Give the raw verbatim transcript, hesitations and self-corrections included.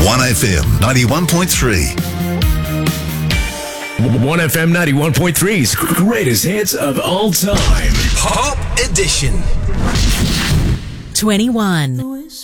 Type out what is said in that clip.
one F M ninety-one point three. one F M ninety-one point three's greatest hits of all time. Pop Edition. twenty-one.